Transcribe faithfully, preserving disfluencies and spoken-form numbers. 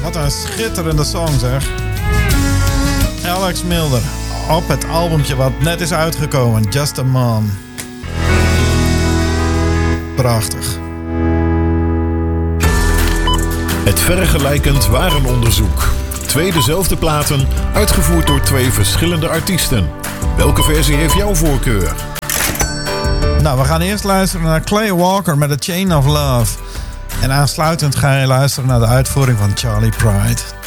Wat een schitterende song, zeg. Alex Milder op het albumtje wat net is uitgekomen, Just a Man. Prachtig. Het vergelijkend warenonderzoek. Twee dezelfde platen, uitgevoerd door twee verschillende artiesten. Welke versie heeft jouw voorkeur? Nou, we gaan eerst luisteren naar Clay Walker met A Chain of Love. En aansluitend ga je luisteren naar de uitvoering van Charlie Pride.